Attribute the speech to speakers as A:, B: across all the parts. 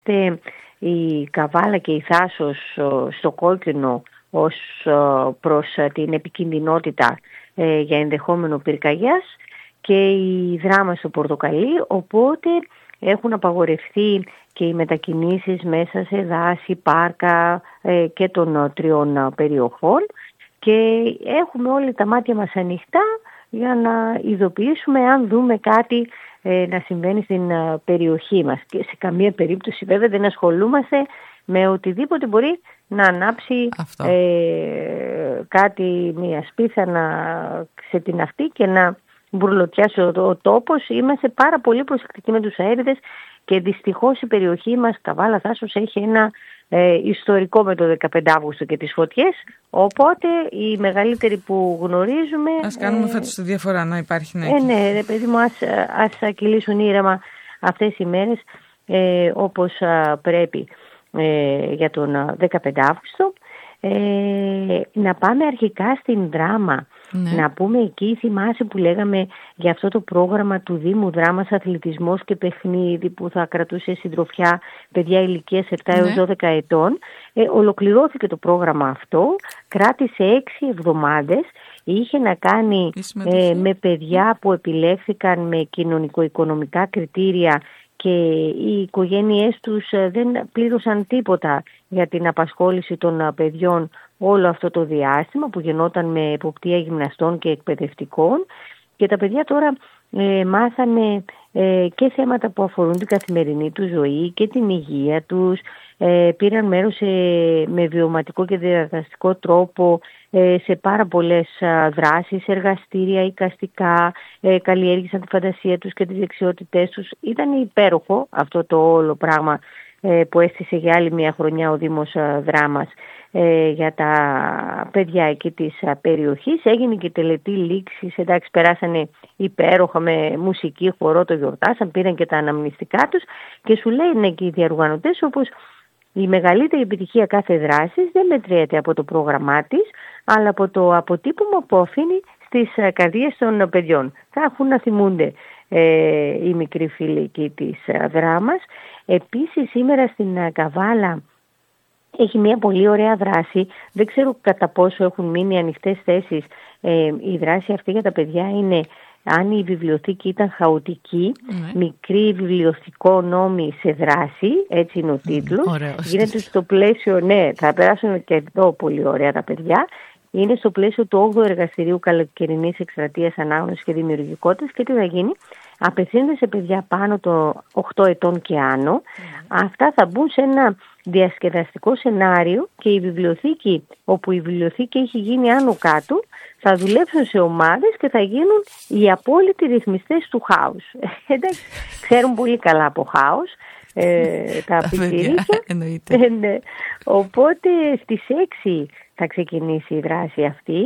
A: η Καβάλα και η Θάσος στο κόκκινο ως προς την επικινδυνότητα για ενδεχόμενο πυρκαγιάς και η Δράμα στο πορτοκαλί, οπότε έχουν απαγορευτεί και οι μετακινήσεις μέσα σε δάση, πάρκα και των τριών περιοχών και έχουμε όλοι τα μάτια μας ανοιχτά για να ειδοποιήσουμε αν δούμε κάτι να συμβαίνει στην περιοχή μας. Και σε καμία περίπτωση βέβαια δεν ασχολούμαστε με οτιδήποτε μπορεί να ανάψει κάτι, μια σπίθα να ξετιναχτεί και να μπουρλωτιάσει ο τόπος. Είμαστε πάρα πολύ προσεκτικοί με τους αέριδες και δυστυχώς η περιοχή μας, Καβάλα Θάσος, έχει ένα ιστορικό με το 15 Αύγουστο και τις φωτιές, οπότε οι μεγαλύτεροι που γνωρίζουμε...
B: Ας κάνουμε φέτος τη διαφορά να υπάρχει.
A: Ναι, ρε παιδί μου, ας κυλήσουν ήρεμα αυτές οι μέρες όπως πρέπει για τον 15 Αύγουστο. Να πάμε αρχικά στην Δράμα. Να πούμε εκεί, θυμάσαι που λέγαμε για αυτό το πρόγραμμα του Δήμου Δράμας, αθλητισμός και παιχνίδι, που θα κρατούσε συντροφιά παιδιά ηλικίας 7 έως 12 ετών. Ολοκληρώθηκε το πρόγραμμα αυτό, κράτησε 6 εβδομάδες, είχε να κάνει με παιδιά που επιλέχθηκαν με κοινωνικο-οικονομικά κριτήρια και οι οικογένειές τους δεν πλήρωσαν τίποτα για την απασχόληση των παιδιών όλο αυτό το διάστημα που γινόταν με εποπτεία γυμναστών και εκπαιδευτικών, και τα παιδιά τώρα μάθανε και θέματα που αφορούν την καθημερινή τους ζωή και την υγεία τους, πήραν μέρος με βιωματικό και διαδραστικό τρόπο σε πάρα πολλές δράσεις, εργαστήρια, εικαστικά, καλλιέργησαν τη φαντασία τους και τις δεξιότητές τους. Ήταν υπέροχο αυτό το όλο πράγμα που έστησε για άλλη μια χρονιά ο Δήμος Δράμας για τα παιδιά εκεί της περιοχής. Έγινε και τελετή λήξης, εντάξει, περάσανε υπέροχα με μουσική, χορό, το γιορτάσαν, πήραν και τα αναμνηστικά τους και σου λένε και οι διοργανωτές όπως η μεγαλύτερη επιτυχία κάθε δράσης δεν μετριέται από το πρόγραμμά της, αλλά από το αποτύπωμα που αφήνει στις καρδιές των παιδιών. Θα έχουν να θυμούνται οι μικροί φίλοι εκεί της Δράμας. Επίσης σήμερα στην Καβάλα έχει μια πολύ ωραία δράση. Δεν ξέρω κατά πόσο έχουν μείνει ανοιχτές θέσεις. Η δράση αυτή για τα παιδιά είναι αν η βιβλιοθήκη ήταν χαοτική, μικρή βιβλιοθηκό νόμι σε δράση, έτσι είναι ο τίτλος. Γίνεται στο πλαίσιο, θα περάσουν και εδώ πολύ ωραία τα παιδιά. Είναι στο πλαίσιο του 8ου Εργαστηρίου Καλοκαιρινής Εκστρατείας Ανάγνωσης και Δημιουργικότητας και τι θα γίνει. Απευθύνονται σε παιδιά πάνω των 8 ετών και άνω. Αυτά θα μπουν σε ένα διασκεδαστικό σενάριο και η βιβλιοθήκη, όπου η βιβλιοθήκη έχει γίνει άνω κάτω, θα δουλέψουν σε ομάδες και θα γίνουν οι απόλυτοι ρυθμιστές του χάους. Εντάξει, ξέρουν πολύ καλά από χάους τα πιτσιρίκια. Ναι. Οπότε στις 6 θα ξεκινήσει η δράση αυτή.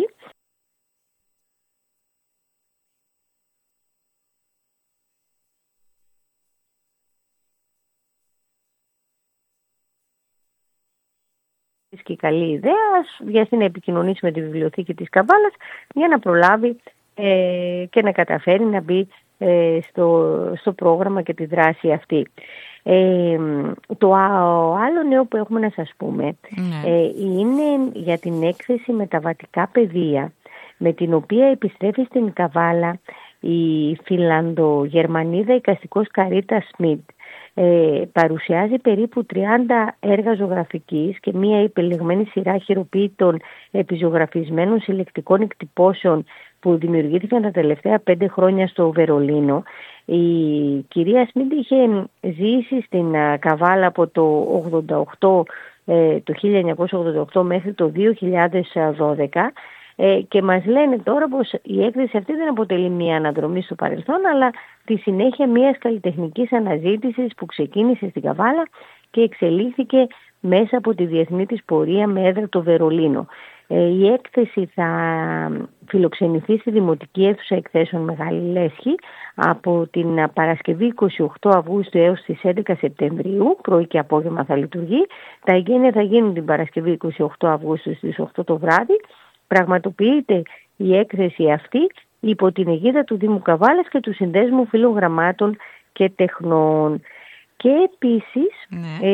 A: Και καλή ιδέα, βιαστεί να επικοινωνήσει με τη βιβλιοθήκη της Καβάλας για να προλάβει και να καταφέρει να μπει στο πρόγραμμα και τη δράση αυτή. Το άλλο νέο που έχουμε να σας πούμε είναι για την έκθεση Μεταβατικά Παιδεία, με την οποία επιστρέφει στην Καβάλα η Φιλανδογερμανίδα εικαστικός Καρίτα Σμιτ. Παρουσιάζει περίπου 30 έργα ζωγραφικής και μία επιλεγμένη σειρά χειροποίητων επιζωγραφισμένων συλλεκτικών εκτυπώσεων που δημιουργήθηκαν τα τελευταία 5 χρόνια στο Βερολίνο. Η κυρία Σμιτ είχε ζήσει στην Καβάλα από το 1988 μέχρι το 2012 και μας λένε τώρα πως η έκθεση αυτή δεν αποτελεί μια αναδρομή στο παρελθόν, αλλά τη συνέχεια μιας καλλιτεχνικής αναζήτησης που ξεκίνησε στην Καβάλα και εξελίχθηκε μέσα από τη διεθνή της πορεία με έδρα το Βερολίνο. Η έκθεση θα φιλοξενηθεί στη Δημοτική Αίθουσα Εκθέσεων Μεγάλη Λέσχη από την Παρασκευή 28 Αυγούστου έως τις 11 Σεπτεμβρίου, πρωί και απόγευμα θα λειτουργεί. Τα εγγένεια θα γίνουν την Παρασκευή 28 Αυγούστου στις 8 το βράδυ. Πραγματοποιείται η έκθεση αυτή υπό την αιγίδα του Δήμου Καβάλας και του Συνδέσμου Φίλων Γραμμάτων και Τεχνών. Και επίσης